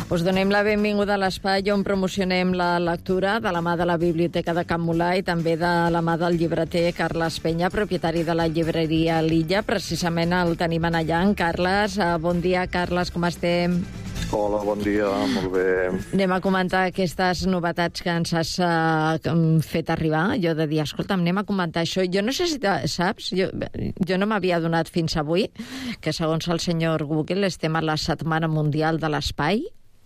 Us donem la benvinguda a l'espai on promocionem la lectura de la mà de la Biblioteca de Can Mulà i també de la mà del llibreter Carles Peña, propietari de la llibreria L'Illa. Precisament el tenim en allà, en Carles. Bon dia, Carles, com estem? Hola, bon dia, molt bé. Anem a comentar aquestes novetats que ens has fet arribar. Jo de dir, escolta'm, anem a comentar això. Jo no sé si saps, jo no m'havia donat fins avui que segons el senyor Google estem a la Setmana Mundial de l'Espai.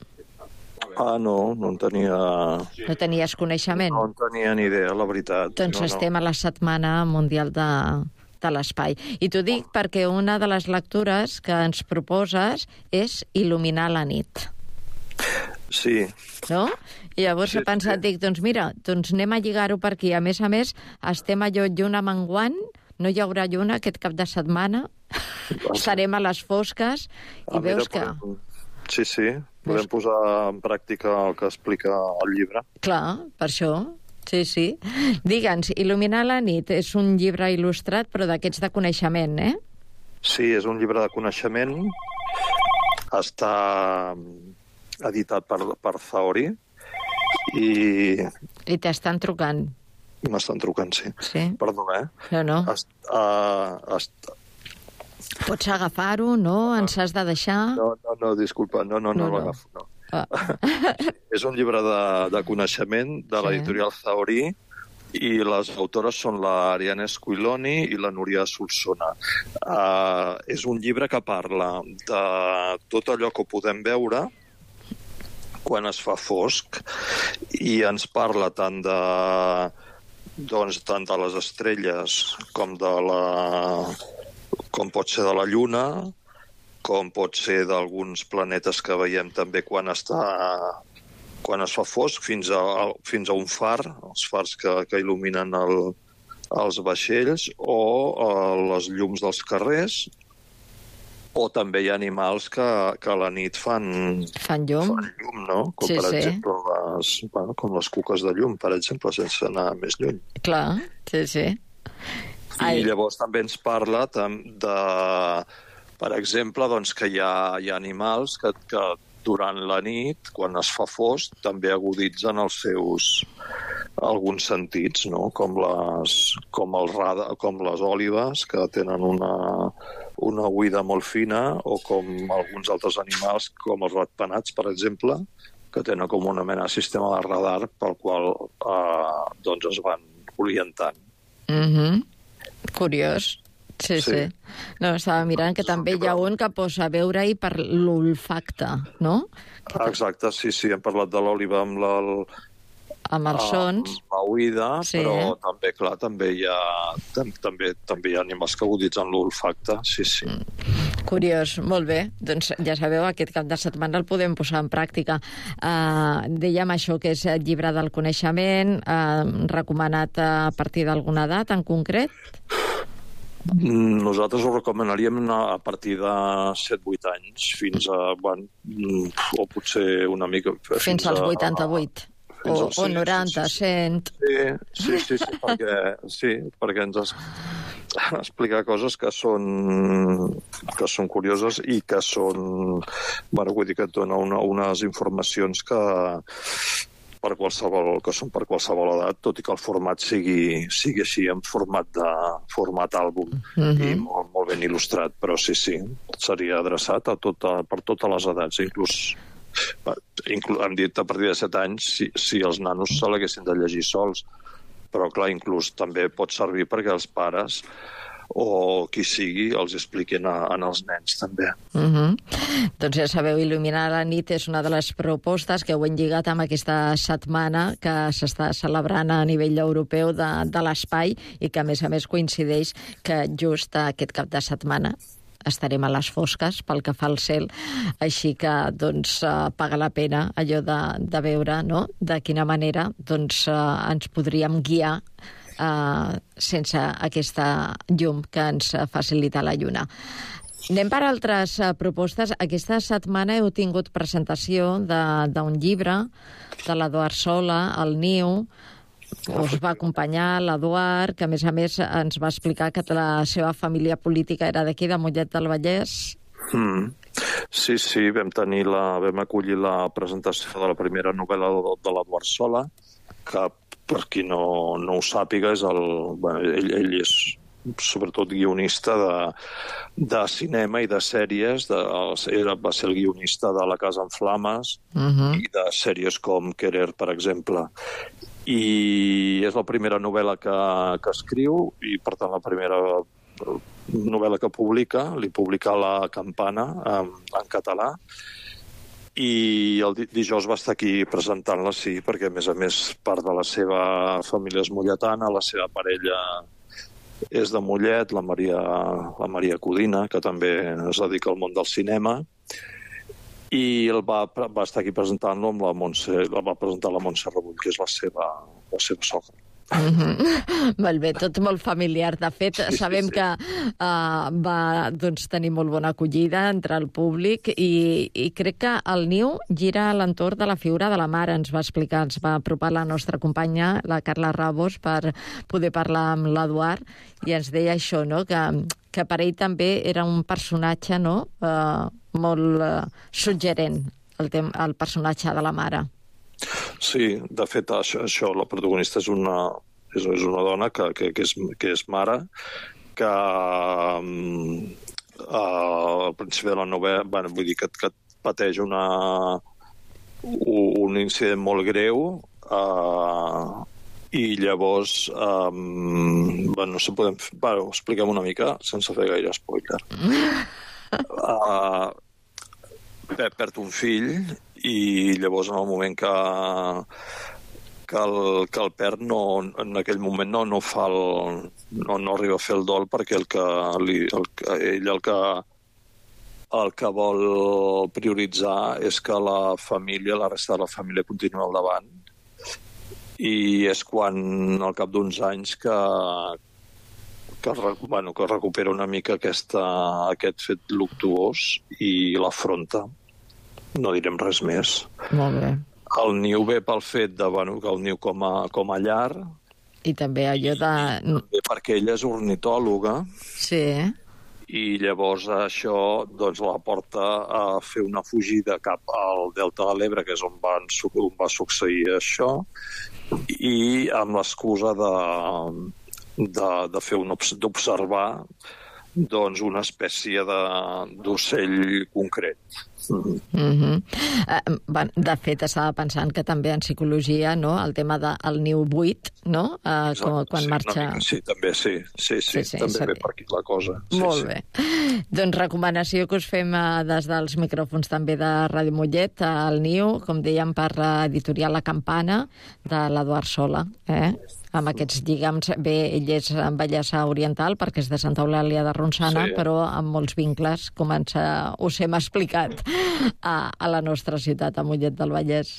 No en tenia... No tenies coneixement? No en tenia ni idea, la veritat. Doncs estem a la Setmana Mundial de l'Espai. I t'ho dic perquè una de les lectures que ens proposes és Il·luminar la nit. Sí. No? I llavors he pensat, dic, doncs mira, anem a lligar-ho per aquí. A més, estem allò lluna menguant, no hi haurà lluna aquest cap de setmana, estarem a les fosques i veus que... Sí, podem posar en pràctica el que explica el llibre. Clar, per això, sí. Digue'ns, Il·luminar la nit és un llibre il·lustrat, però d'aquests de coneixement, eh? Sí, és un llibre de coneixement. Està editat per Zaori i... I t'estan trucant. M'estan trucant, sí. Sí? Perdó, No. Pots agafar-ho, no? Ens has de deixar? No, disculpa, no l'agafo, no. És un llibre de coneixement de l'editorial Zaori i les autores són l'Ariane Squiloni i la Núria Solsona. És un llibre que parla de tot allò que podem veure quan es fa fosc i ens parla tant de les estrelles com pot ser de la Lluna, com pot ser d'alguns planetes que veiem també quan es fa fosc, fins a un far, els fars que il·luminen els vaixells, o les llums dels carrers, o també hi ha animals que a la nit fan llum, no? Com per exemple com les cuques de llum, per exemple, sense anar més lluny. Clar, sí. I llavors també ens parla de, per exemple, que hi ha animals que durant la nit, quan es fa fosc, també aguditzen els seus alguns sentits, no? Com les òlibes, que tenen una oïda molt fina, o com alguns altres animals, com els ratpenats, per exemple, que tenen com una mena de sistema de radar pel qual es van orientant. Curiós. Sí. No, estava mirant que també hi ha un que posa veure-hi per l'olfacte, no? Exacte, sí, hem parlat de l'òliba amb els sons. Amb l'oïda, però també, clar, també hi ha animals que aguditzen l'olfacte, sí. Curiós, molt bé. Doncs ja sabeu, aquest cap de setmana el podem posar en pràctica. Dèiem això, que és el llibre del coneixement, recomanat a partir d'alguna edat en concret? Nosaltres ho recomanaríem a partir de 7-8 anys, fins a... o potser una mica... Fins als 88. O 90, 100... Sí, perquè ens explicar coses que són curioses i que són... vull dir que et dona unes informacions que són per qualsevol edat, tot i que el format sigui així, en format àlbum, i molt ben il·lustrat, però sí, seria adreçat per totes les edats, inclús hem dit a partir de 7 anys si els nanos se l'haguessin de llegir sols, però clar, inclús també pot servir perquè els pares o qui sigui els expliquin als nens també. Doncs ja sabeu, Il·luminar la nit és una de les propostes que ho hem lligat amb aquesta setmana que s'està celebrant a nivell europeu de l'espai i que a més coincideix que just aquest cap de setmana estarem a les fosques pel que fa al cel, així que paga la pena allò de veure, no?, de quina manera ens podríem guiar sense aquesta llum que ens facilita la lluna. Anem per altres propostes. Aquesta setmana heu tingut presentació d'un llibre de l'Eduard Sola, El Niu. Us va acompanyar l'Eduard, que a més ens va explicar que la seva família política era d'aquí, de Mollet del Vallès. Sí, vam acollir la presentació de la primera novel·la de l'Eduard Sola, que per qui no ho sàpiga, ell és sobretot guionista de cinema i de sèries, va ser el guionista de La casa en flames i de sèries com Querer, per exemple. I és la primera novel·la que escriu i, per tant, la primera novel·la que publica. Li publica La Campana en català i el dijous va estar aquí presentant-la, sí, perquè a més part de la seva família és molletana, la seva parella és de Mollet, la Maria Codina, que també es dedica al món del cinema, i va estar aquí presentant-lo amb la va presentar la Montse Rebull, que és la seva sogra. Molt bé, tot molt familiar. De fet, sabem que va tenir molt bona acollida entre el públic i crec que el Niu gira a l'entorn de la figura de la mare, ens va explicar, ens va apropar la nostra companya, la Carla Rabos, per poder parlar amb l'Eduard, i ens deia això, no?, que per ell també era un personatge, no?, molt suggerent, el personatge de la mare. Sí, de fet, això la protagonista és una dona que és mare, que al principi de la novel·la, vull dir que pateix un incident molt greu, i llavors no sé, ho expliquem una mica sense fer gaire spoiler. Perd un fill i llavors en el moment que el perd en aquell moment no arriba a fer el dol, perquè ell el que vol prioritzar és que la resta de la família continua al davant, i és quan al cap d'uns anys que recupera una mica aquest fet luctuós i l'afronta. No direm res més. Molt bé. El Niu ve pel fet que el Niu com a llar. I també allò de... Perquè ella és ornitòloga. Sí. I llavors això la porta a fer una fugida cap al Delta de l'Ebre, que és on va succeir això, i amb l'excusa d'observar una espècie d'ocell concret. De fet, estava pensant que també en psicologia, no?, el tema del niu buit, no?, quan marxa... Sí, també, sí, també ve per aquí la cosa. Molt bé. Doncs recomanació que us fem des dels micròfons també de Ràdio Mollet, el Niu, com dèiem, per l'editorial La Campana, de l'Eduard Sola, amb aquests lligams. Bé, ell és en Vallès Oriental, perquè és de Santa Eulàlia de Ronçana, però amb molts vincles, com us hem explicat, a la nostra ciutat, a Mollet del Vallès.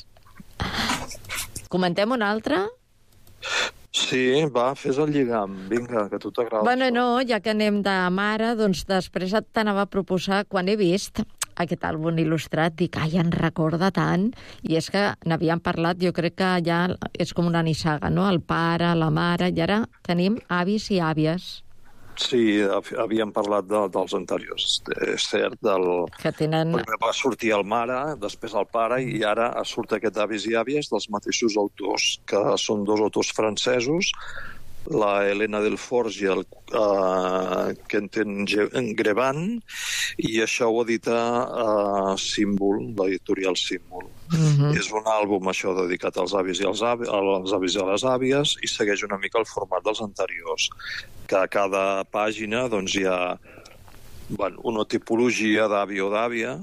Comentem una altra? Sí, va, fes el lligam. Vinga, que a tu t'agrada. Bueno, no, ja que anem de mare, doncs després t'anava a proposar, quan he vist aquest àlbum il·lustrat, dic, ai, em recorda tant, i és que n'havíem parlat, jo crec que ja és com una nissaga, no?, el pare, la mare, i ara tenim avis i àvies. Sí, havíem parlat dels anteriors, és cert. Primer va sortir el mare, després el pare, i ara surt aquest avis i àvies dels mateixos autors, que són dos autors francesos, la Helena Delforge i el Quentin Grevin, i això ho edita Símbol, l'editorial Símbol. És un àlbum, això, dedicat als avis i a les àvies, i segueix una mica el format dels anteriors, que a cada pàgina hi ha una tipologia d'avi o d'àvia,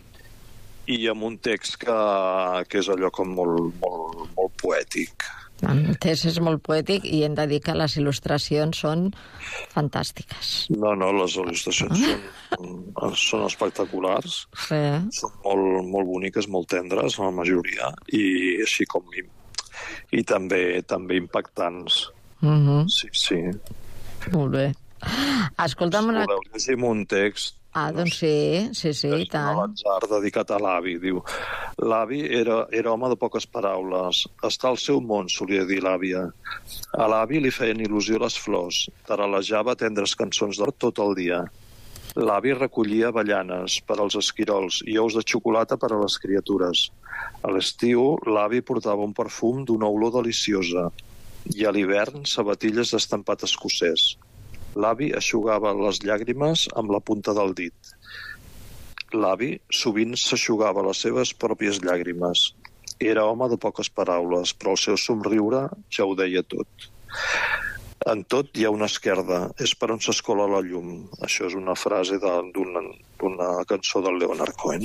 i amb un text que és allò com molt poètic. El text és molt poètic i hem de dir que les il·lustracions són fantàstiques. No, les il·lustracions són espectaculars. Sí. Són molt boniques, molt tendres, la majoria, i així com... I també impactants. Sí. Molt bé. Escolta'm una... Si voleu, llegim un text. Doncs sí, i tant. L'atzar dedicat a l'avi, diu. L'avi era home de poques paraules. Està al seu món, solia dir l'àvia. A l'avi li feien il·lusió les flors. Taralejava tendres cançons d'or tot el dia. L'avi recollia avellanes per als esquirols i ous de xocolata per a les criatures. A l'estiu, l'avi portava un perfum d'una olor deliciosa i a l'hivern sabatilles d'estampat escocès. L'avi eixugava les llàgrimes amb la punta del dit. L'avi sovint s'eixugava les seves pròpies llàgrimes. Era home de poques paraules, però el seu somriure ja ho deia tot. En tot hi ha una esquerda, és per on s'escola la llum. Això és una frase d'una cançó del Leonard Cohen.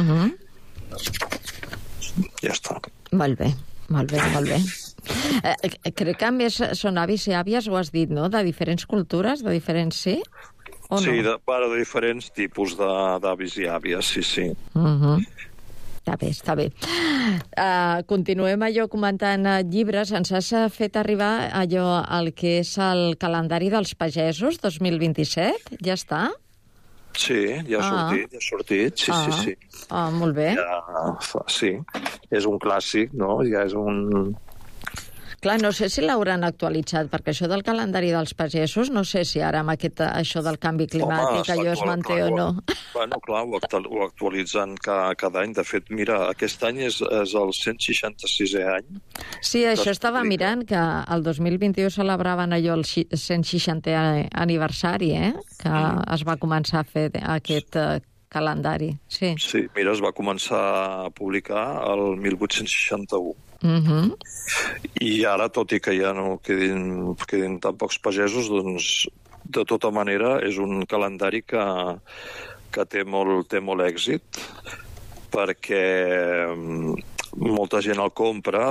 Ja està. Molt bé, molt bé, molt bé. Crec que a més són avis i àvies, ho has dit, no? De diferents cultures, de diferents, sí? O no? Sí, de diferents tipus d'avis i àvies, sí. Està bé. Continuem allò comentant llibres. Ens has fet arribar allò el que és el calendari dels pagesos 2027? Ja està? Sí, ja ha sortit, sí. Molt bé. Sí, és un clàssic, no? Ja és un... Clar, no sé si l'hauran actualitzat, perquè això del calendari dels pagesos, no sé si ara amb això del canvi climàtic allò es manté o no. Bueno, clar, ho actualitzen cada any. De fet, mira, aquest any és el 166è any. Sí, això estava mirant, que el 2021 celebraven allò el 160è aniversari, que es va començar a fer aquest calendari. Sí, mira, es va començar a publicar el 1861. I ara, tot i que ja no quedin tan pocs pagesos, doncs, de tota manera, és un calendari que té molt èxit, perquè molta gent el compra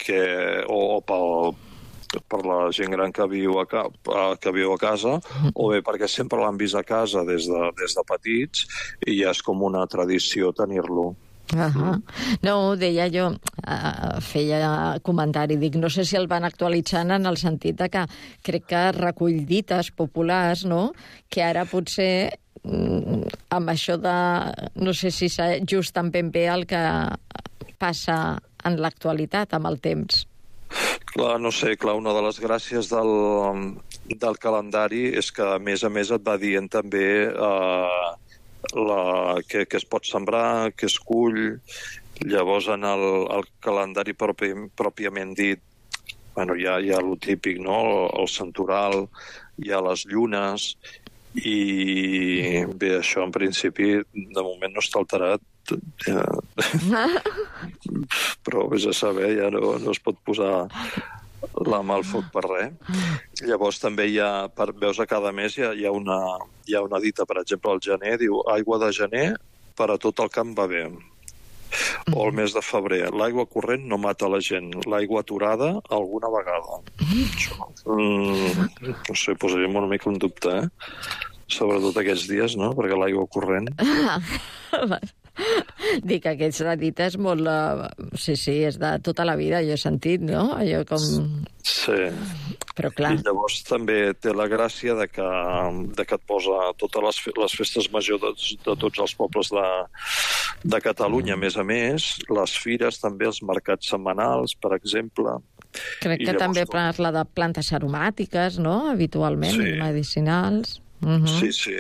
per la gent gran que viu a casa, o bé perquè sempre l'han vist a casa des de petits i ja és com una tradició tenir-lo. No, deia jo, feia comentari, dic, no sé si el van actualitzant en el sentit de que crec que recull dites populars, no?, que ara potser amb això de... no sé si s'ajusten ben bé el que passa en l'actualitat, amb el temps. Clar, no sé, una de les gràcies del calendari és que, a més et va dient també que es pot sembrar, que es cull. Llavors, en el calendari pròpiament dit, bueno, hi ha el típic, no?, el santoral, hi ha les llunes, i bé, això en principi de moment no està alterat, però vés a saber, ja no es pot posar la mà al foc per res. Llavors també veus a cada mes hi ha una dita, per exemple, al gener, diu aigua de gener per a tot el camp va bé. O el mes de febrer, l'aigua corrent no mata la gent, l'aigua aturada alguna vegada. No sé, posaríem una mica un dubte, sobretot aquests dies, no?, perquè l'aigua corrent... Dic, aquesta dita és molt... Sí, és de tota la vida, jo he sentit, no? Allò com... Sí. Però clar... I llavors també té la gràcia de que et posa totes les festes majors de tots els pobles de Catalunya. A més, les fires, també els mercats setmanals, per exemple. Crec que també parla de plantes aromàtiques, no?, habitualment, medicinals. Sí.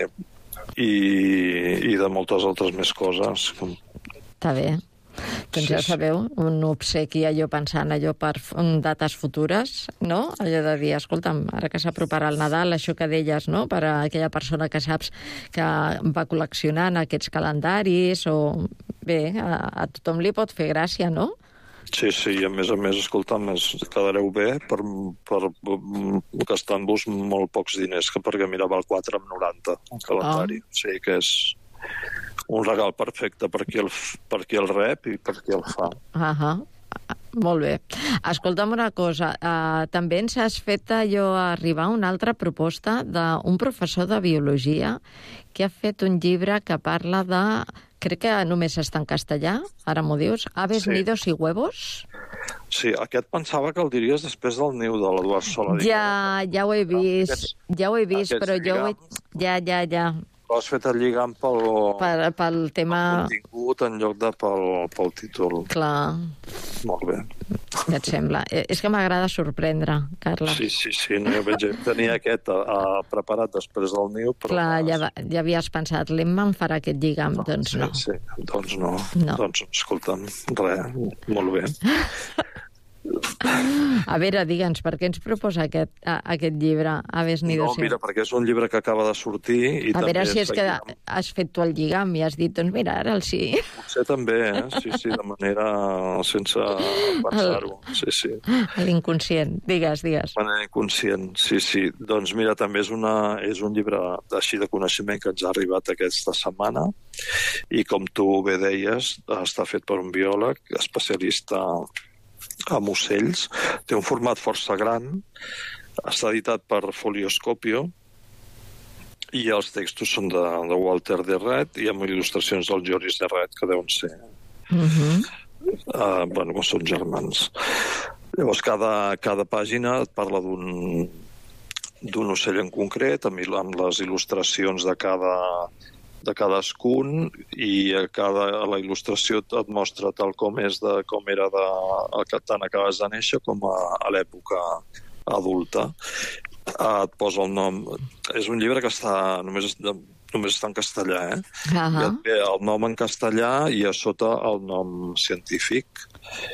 I de moltes altres més coses. Està bé. Doncs ja sabeu, un obsequi allò pensant allò per dates futures, no? Allò de dir, escolta'm, ara que s'aproparà el Nadal, això que deies, no?, per a aquella persona que saps que va col·leccionant aquests calendaris, o bé, a tothom li pot fer gràcia, no? Sí, i a més, escolta'm, quedareu bé per gastant-vos molt pocs diners, perquè mira, val 4,90 el calendari. O sigui que és un regal perfecte per qui el rep i per qui el fa. Molt bé. Escolta'm una cosa, també ens has fet arribar una altra proposta d'un professor de biologia que ha fet un llibre que parla de... Crec que només està en castellà, ara m'ho dius, Aves, nidos i huevos? Sí, aquest pensava que el diries després del niu de l'Eduard Sola. Ja ho he vist, però jo... Ja. Ho has fet el lligam pel tema... contingut en lloc de pel títol. Clar. Molt bé. Ja et sembla. És que m'agrada sorprendre, Carles. Sí, no, jo tenia aquest preparat després del niu, però... Clar, ja havies pensat, l'Emma em farà aquest lligam, doncs no. Sí, doncs no. Doncs, escolta'm, res, molt bé. A veure, digue'ns, per què ens proposa aquest llibre, Aves Nidos? No, mira, perquè és un llibre que acaba de sortir... A veure si és que has fet tu el lligam i has dit, doncs mira, ara el sí. Potser també, sí, de manera sense pensar-ho, sí. L'inconscient, digues. De manera inconscient, sí. Doncs mira, també és un llibre així de coneixement que ens ha arribat aquesta setmana i, com tu bé deies, està fet per un biòleg especialista amb ocells. Té un format força gran, està editat per Folioscopio i els textos són de Walter de Ret i amb il·lustracions del Joris de Ret, que deuen ser són germans. Llavors cada pàgina et parla d'un ocell en concret, amb les il·lustracions de cadascun, i a la il·lustració et mostra tal com era tant acabes de néixer com a l'època adulta. Et posa el nom. És un llibre que només està en castellà, I et ve el nom en castellà i a sota el nom científic.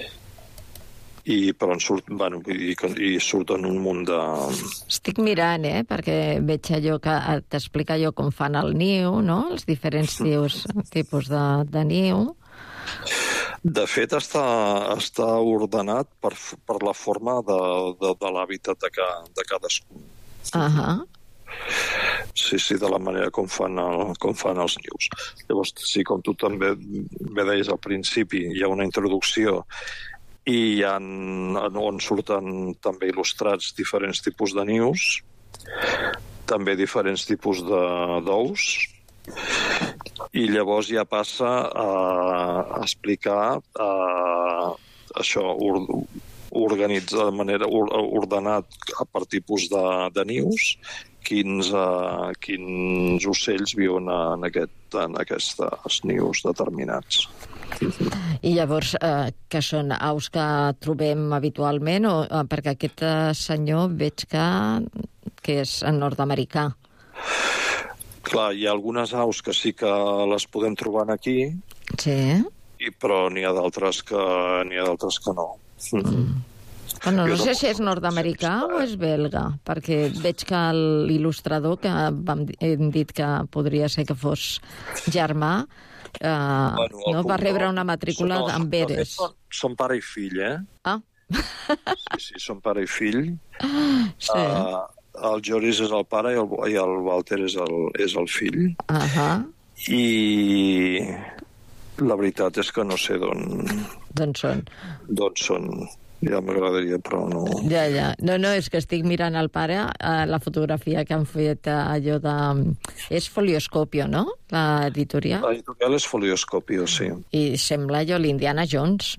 Però i surt en un munt de... Estic mirant, perquè veig allò que t'explica allò com fan el niu, no? Els diferents tipus de niu. De fet, està ordenat per la forma de l'hàbitat de cadascun. Sí, de la manera com fan els nius. Llavors, sí, com tu també bé deies al principi, hi ha una introducció i on surten també il·lustrats diferents tipus de nius, també diferents tipus d'ous, i llavors ja passa a explicar això, organitzar de manera ordenat per tipus de nius, quins ocells viuen en aquests nius determinats. I llavors, que són aus que trobem habitualment, perquè aquest senyor veig que és nord-americà? Clar, hi ha algunes aus que sí que les podem trobar aquí, però n'hi ha d'altres que no. Bueno, no sé si és nord-americà o és belga, perquè veig que l'il·lustrador, que hem dit que podria ser que fos germà, va rebre una matrícula d'Amberes. Són pare i fill, Sí, són pare i fill. Sí. El Joris és el pare i el Walter és el fill. I la veritat és que no sé d'on són. Ja m'agradaria, però no... Ja. No, és que estic mirant el pare, la fotografia que han fet allò de... És Folioscopio, no? L'editorial? L'editorial és Folioscopio, sí. I sembla allò l'Indiana Jones.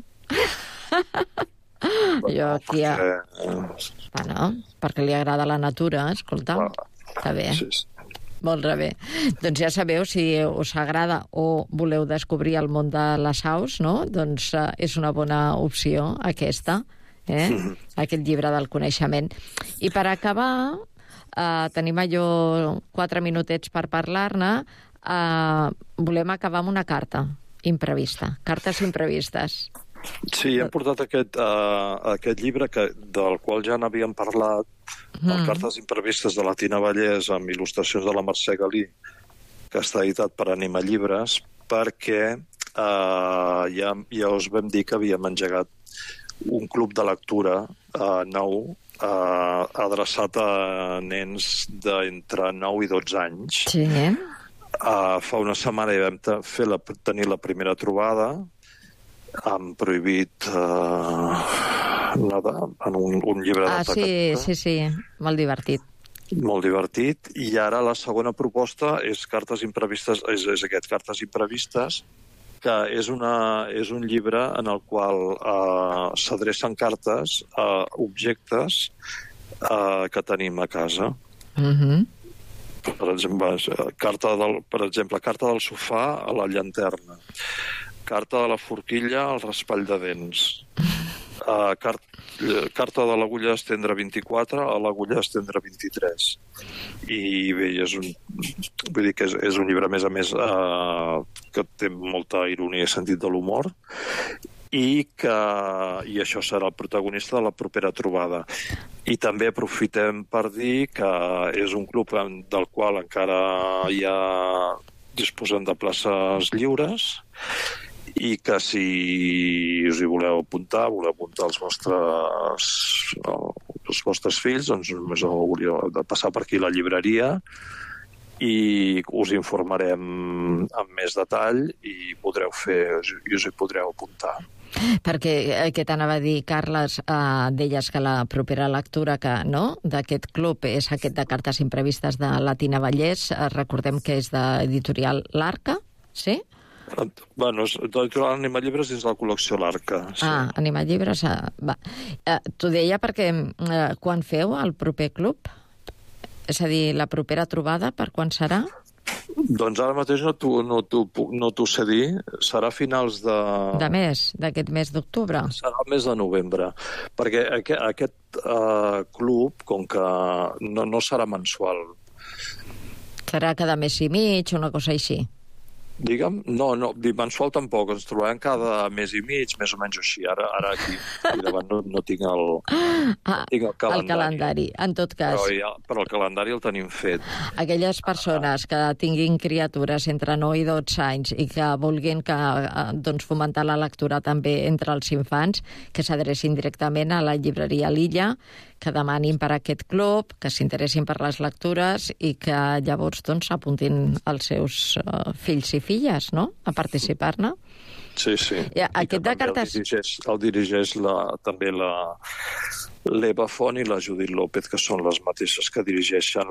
Perquè li agrada la natura, escolta. Està bé. Sí. Molt bé. Doncs ja sabeu, si us agrada o voleu descobrir el món de les aus, no? Doncs és una bona opció, aquesta, aquest llibre del coneixement. I per acabar, tenim allò 4 minutets per parlar-ne, volem acabar amb una carta imprevista, cartes imprevistes. Sí, hem portat aquest llibre del qual ja n'havíem parlat, el Cartes imprevistes de la Tina Vallès, amb il·lustracions de la Mercè Galí, que està editat per Anima Llibres, perquè ja us vam dir que havíem engegat un club de lectura nou, adreçat a nens d'entre 9 i 12 anys. Sí. Fa una setmana ja vam tenir la primera trobada, han prohibit nedar en un llibre de pesca. Sí, molt divertit. Molt divertit, i ara la segona proposta és Cartes imprevistes, és aquest, Cartes imprevistes, que és un llibre en el qual s'adrecen cartes a objectes que tenim a casa. Per exemple, carta del sofà a la llanterna, carta de la forquilla al raspall de dents, Carta de l'Agulla Estendre 24 a l'Agulla Estendre 23. I bé, vull dir que és un llibre, a més, que té molta ironia i sentit de l'humor, i això serà el protagonista de la propera trobada. I també aprofitem per dir que és un club del qual encara disposem de places lliures, i que si us hi voleu apuntar els vostres fills, doncs només hauríeu de passar per aquí a la llibreria i us informarem amb més detall i us hi podreu apuntar. Perquè, què t'anava a dir, Carles, deies que la propera lectura d'aquest club és aquest de Cartes imprevistes de la Tina Vallès. Recordem que és d'editorial L'Arca, sí? Bueno, l'editorial Anima Llibres dins la col·lecció L'Arca. Sí. Anima Llibres, va. T'ho deia perquè quan feu el proper club? És a dir, la propera trobada, per quan serà? Doncs ara mateix no t'ho sé dir. Serà a finals d'aquest mes d'octubre? Serà el mes de novembre. Perquè aquest club, com que no serà mensual. Serà cada mes i mig, una cosa així? Digue'm? No, mensual tampoc. Ens trobarem cada mes i mig, més o menys així. Ara aquí davant no tinc el calendari. En tot cas. Però el calendari el tenim fet. Aquelles persones que tinguin criatures entre 9 i 12 anys i que vulguin fomentar la lectura també entre els infants, que s'adrecin directament a la llibreria L'Illa, que demanin per aquest club, que s'interessin per les lectures i que llavors s'apuntin els seus fills i filles, no?, a participar-ne. Sí. Aquest de cartes... El dirigeix també l'Eva Font i la Judit López, que són les mateixes que dirigeixen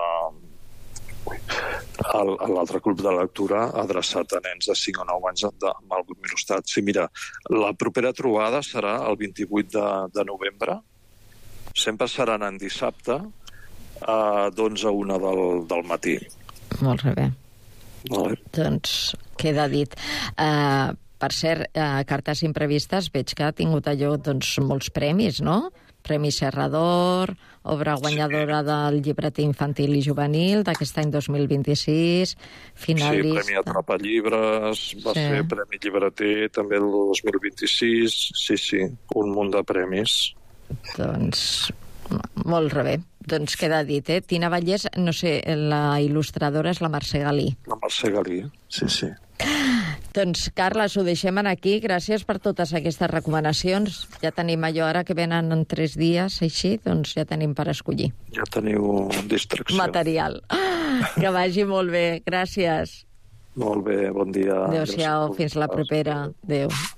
l'altre club de lectura adreçat a nens de 5 o 9 anys amb el grup Il·lustrat. Sí, mira, la propera trobada serà el 28 de novembre. Sempre seran en dissabte d'11 a 1 del matí. Molt bé. Vale. Doncs queda dit. Per cert, Cartes imprevistes veig que ha tingut molts premis, no? Premi Serrador, obra guanyadora del llibreter infantil i juvenil d'aquest any 2026, finalista... Sí, Premi Atrapa Llibres, va ser Premi Llibreter també el 2026, sí, un munt de premis. Doncs molt bé. Doncs queda dit, Tina Vallès, no sé, la il·lustradora és la Mercè Galí. La Mercè Galí, sí. Doncs, Carles, ho deixem aquí. Gràcies per totes aquestes recomanacions. Ja tenim allò ara que venen en 3 dies, així, doncs ja tenim per escollir. Ja teniu distracció. Material. Que vagi molt bé. Gràcies. Molt bé, bon dia. Adéu-siau, fins la propera. Adéu.